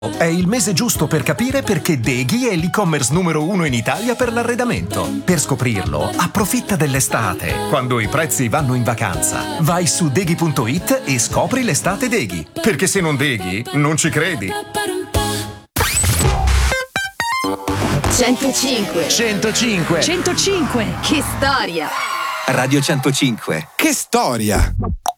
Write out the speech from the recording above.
È il mese giusto per capire perché Deghi è l'e-commerce numero 1 in Italia per l'arredamento. Per scoprirlo, approfitta dell'estate, quando i prezzi vanno in vacanza. Vai su Deghi.it e scopri l'estate Deghi. Perché se non Deghi, non ci credi. 105. 105. 105. Che storia. Radio 105. Che storia.